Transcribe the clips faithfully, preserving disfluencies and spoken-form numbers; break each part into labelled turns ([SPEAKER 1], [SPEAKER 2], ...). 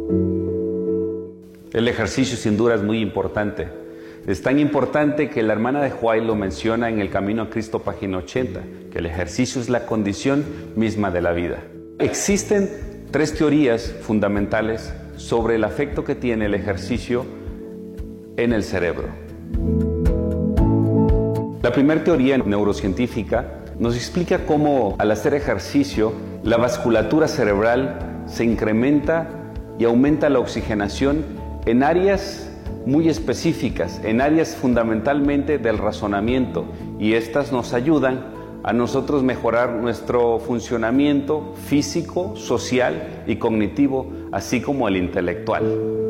[SPEAKER 1] El ejercicio sin duda es muy importante. Es tan importante que la hermana de Huay lo menciona en El Camino a Cristo, página ochenta, que el ejercicio es la condición misma de la vida. Existen tres teorías fundamentales sobre el efecto que tiene el ejercicio en el cerebro. La primera teoría neurocientífica nos explica cómo al hacer ejercicio la vasculatura cerebral se incrementa y aumenta la oxigenación en áreas muy específicas, en áreas fundamentalmente del razonamiento, y estas nos ayudan a nosotros mejorar nuestro funcionamiento físico, social y cognitivo, así como el intelectual.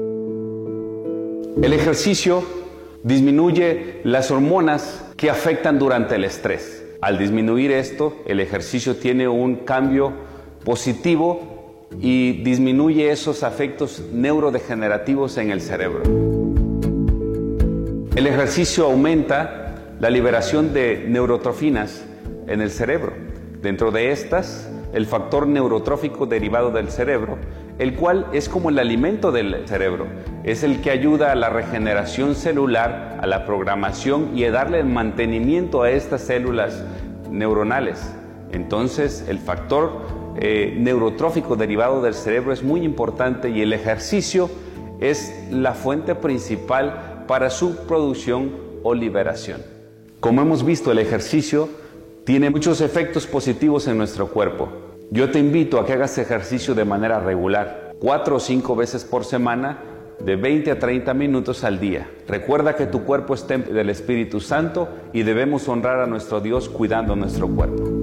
[SPEAKER 1] El ejercicio disminuye las hormonas que afectan durante el estrés. Al disminuir esto, el ejercicio tiene un cambio positivo y disminuye esos efectos neurodegenerativos en el cerebro. El ejercicio aumenta la liberación de neurotrofinas en el cerebro. Dentro de estas, el factor neurotrófico derivado del cerebro, el cual es como el alimento del cerebro, es el que ayuda a la regeneración celular, a la programación y a darle el mantenimiento a estas células neuronales. Entonces, el factor eh, neurotrófico derivado del cerebro es muy importante, y el ejercicio es la fuente principal para su producción o liberación. Como hemos visto, el ejercicio tiene muchos efectos positivos en nuestro cuerpo. Yo te invito a que hagas ejercicio de manera regular, cuatro o cinco veces por semana, de veinte a treinta minutos al día. Recuerda que tu cuerpo es templo del Espíritu Santo y debemos honrar a nuestro Dios cuidando nuestro cuerpo.